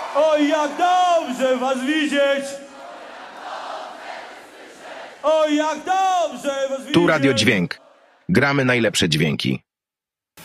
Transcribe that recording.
Oj, jak dobrze was widzieć! Oj, jak dobrze was widzieć! Tu Radio Dźwięk. Gramy najlepsze dźwięki.